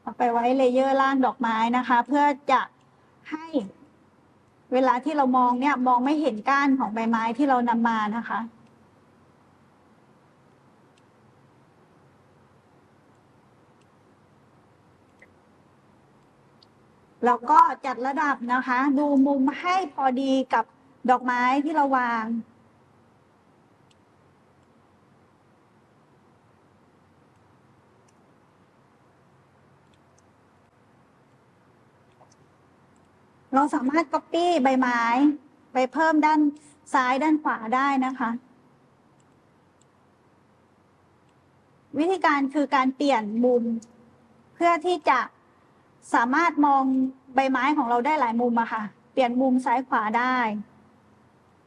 เอาไปไว้เลเยอร์ล่างดอกไม้นะคะ เพื่อจะให้เวลาที่เรามองเนี่ยมองไม่เห็นก้านของใบไม้ที่เรานำมานะคะแล้วก็จัดระดับนะคะ ดูมุมให้พอดีกับดอกไม้ที่เราวางเราสามารถ copy ใบไม้ไปเพิ่มด้านซ้ายด้านขวาได้นะคะ วิธีการคือการเปลี่ยนมุม เพื่อที่จะสามารถมองใบไม้ของเราได้หลายมุมอะค่ะ เปลี่ยนมุมซ้ายขวาได้